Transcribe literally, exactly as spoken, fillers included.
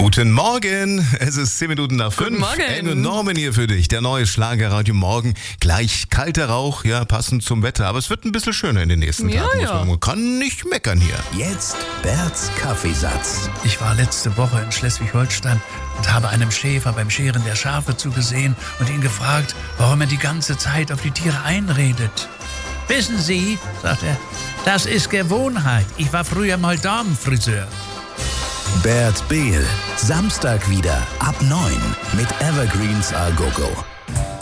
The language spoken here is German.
Guten Morgen, es ist zehn Minuten nach fünf. Guten Morgen. Anne Norman hier für dich, der neue Schlagerradio Morgen. Gleich kalter Rauch, ja, passend zum Wetter. Aber es wird ein bisschen schöner in den nächsten Ja, Tagen. ja. Man kann nicht meckern hier. Jetzt Berts Kaffeesatz. Ich war letzte Woche in Schleswig-Holstein und habe einem Schäfer beim Scheren der Schafe zugesehen und ihn gefragt, warum er die ganze Zeit auf die Tiere einredet. Wissen Sie, sagt er, das ist Gewohnheit. Ich war früher mal Damenfriseur. Bert Behl. Samstag wieder ab neun mit Evergreens A Go Go.